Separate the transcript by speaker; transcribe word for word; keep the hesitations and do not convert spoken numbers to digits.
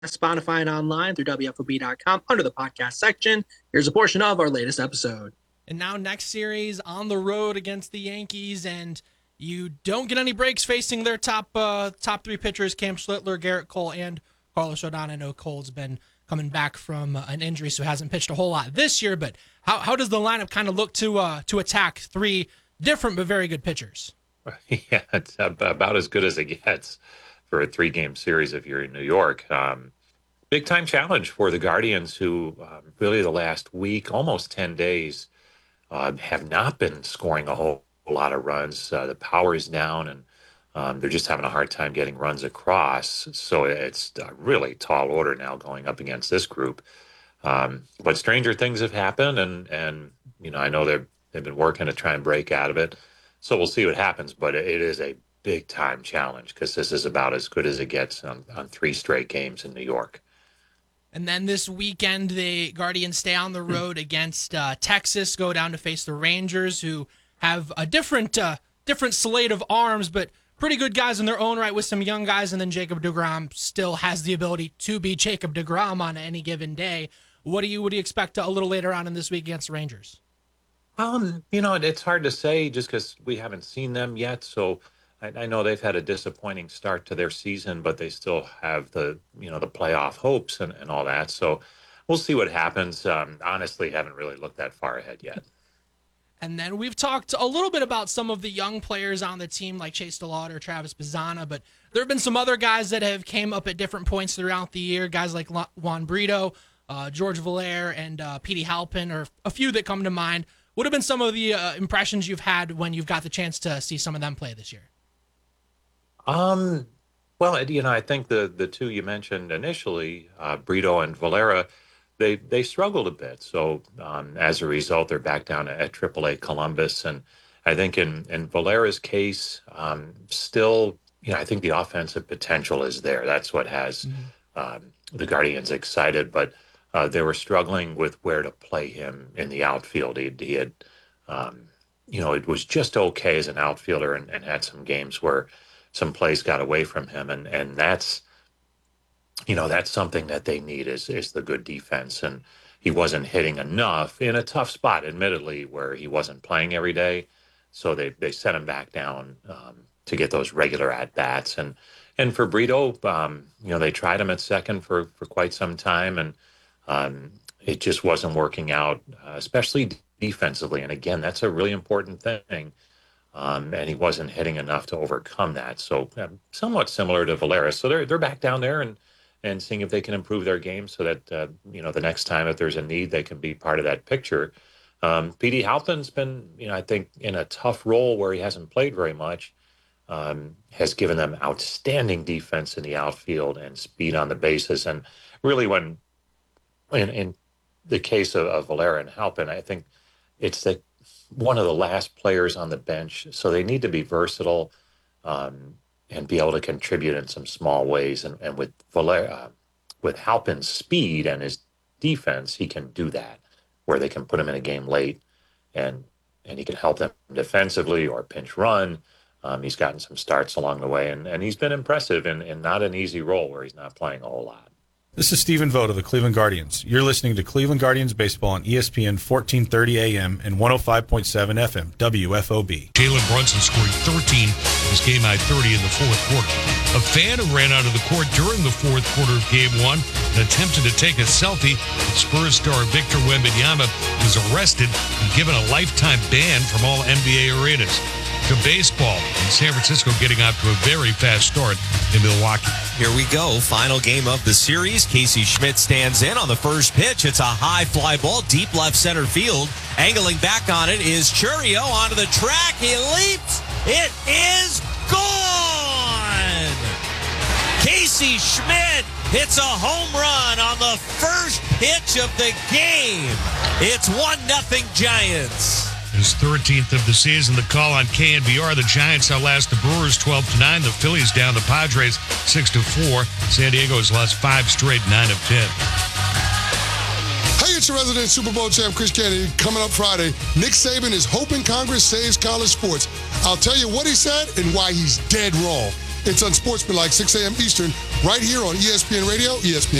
Speaker 1: Spotify, and online through W F O B dot com under the podcast section. Here's a portion of our latest episode.
Speaker 2: And now next series on the road against the Yankees, and you don't get any breaks facing their top uh, top three pitchers, Cam Schlittler, Garrett Cole, and Carlos Rodon. I know Cole's been coming back from uh, an injury, so hasn't pitched a whole lot this year, but how how does the lineup kind of look to uh, to attack three different but very good pitchers?
Speaker 3: Yeah, it's about as good as it gets for a three-game series if you're in New York. Um, big-time challenge for the Guardians, who um, really the last week, almost ten days, uh, have not been scoring a whole, whole lot of runs. Uh, the power is down, and um, they're just having a hard time getting runs across. So it's a really tall order now going up against this group. Um, but stranger things have happened, and, and you know, I know they've, they've been working to try and break out of it. So we'll see what happens, but it is a big-time challenge because this is about as good as it gets on, on three straight games in New York.
Speaker 2: And then this weekend, the Guardians stay on the road against uh, Texas, go down to face the Rangers, who have a different uh, different slate of arms, but pretty good guys in their own right with some young guys, and then Jacob deGrom still has the ability to be Jacob deGrom on any given day. What do you, what do you expect a little later on in this week against the Rangers?
Speaker 3: Um, you know, it's hard to say just because we haven't seen them yet. So I, I know they've had a disappointing start to their season, but they still have the, you know, the playoff hopes and, and all that. So we'll see what happens. Um, honestly, haven't really looked that far ahead yet.
Speaker 2: And then we've talked a little bit about some of the young players on the team like Chase DeLauder, Travis Bazzana, but there have been some other guys that have came up at different points throughout the year, guys like Juan Brito, uh, George Valera, and uh, Petey Halpin, or a few that come to mind. What have been some of the uh, impressions you've had when you've got the chance to see some of them play this year?
Speaker 3: Um, well, you know, I think the the two you mentioned initially, uh, Brito and Valera, they they struggled a bit. So um, as a result, they're back down at triple A Columbus. And I think in, in Valera's case, um, still, you know, I think the offensive potential is there. That's what has mm-hmm. um, the Guardians excited. But Uh, they were struggling with where to play him in the outfield. He, he had, um, you know, it was just okay as an outfielder and, and had some games where some plays got away from him. And, and that's, you know, that's something that they need is, is the good defense. And he wasn't hitting enough in a tough spot, admittedly, where he wasn't playing every day. So they, they sent him back down um, to get those regular at-bats. And, and for Brito, um, you know, they tried him at second for, for quite some time. And, Um, it just wasn't working out, uh, especially defensively. And again, that's a really important thing. Um, and he wasn't hitting enough to overcome that. So um, somewhat similar to Valera. So they're they're back down there and and seeing if they can improve their game so that uh, you know the next time if there's a need they can be part of that picture. Um, Petey Halpin's been you know I think in a tough role where he hasn't played very much. Um, has given them outstanding defense in the outfield and speed on the bases. And really when In, in the case of, of Valera and Halpin, I think it's the, one of the last players on the bench. So they need to be versatile um, and be able to contribute in some small ways. And, and with Valera, uh, with Halpin's speed and his defense, he can do that, where they can put him in a game late and and he can help them defensively or pinch run. Um, he's gotten some starts along the way, and, and he's been impressive in, in not an easy role where he's not playing a whole lot.
Speaker 4: This is Stephen Vogt of the Cleveland Guardians. You're listening to Cleveland Guardians Baseball on E S P N fourteen thirty A M and one oh five point seven F M, W F O B.
Speaker 5: Jalen Brunson scoring thirteen, his game high thirty in the fourth quarter. A fan who ran out of the court during the fourth quarter of game one and attempted to take a selfie with Spurs star Victor Wembanyama was arrested and given a lifetime ban from all N B A arenas. To baseball, and San Francisco getting off to a very fast start in Milwaukee.
Speaker 6: Here we go. Final game of the series. Casey Schmidt stands in on the first pitch. It's a high fly ball, deep left center field. Angling back on it is Chourio onto the track. He leaps. It is gone. Casey Schmidt hits a home run on the first pitch of the game. It's one nothing Giants.
Speaker 5: His thirteenth of the season. The call on K N B R. The Giants outlast the Brewers twelve to nine. The Phillies down the Padres six to four. San Diego has lost five straight, nine of ten.
Speaker 7: Hey, it's your resident Super Bowl champ, Chris Kennedy. Coming up Friday, Nick Saban is hoping Congress saves college sports. I'll tell you what he said and why he's dead wrong. It's Unsportsmanlike, six a.m. Eastern, right here on E S P N Radio, E S P N.